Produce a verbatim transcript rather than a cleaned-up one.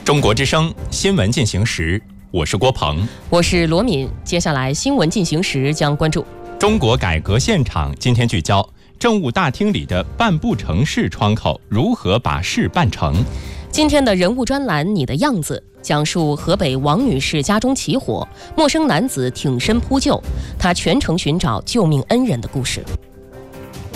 中国之声新闻进行时，我是郭鹏， 我是罗敏。接下来新闻进行时将关注中国改革现场。今天聚焦政务大厅里的办不成事窗口，如何把事办成。 今天的人物专栏你的样子，讲述河北王女士家中起火，陌生男子挺身扑救，她全程寻找救命恩人的故事。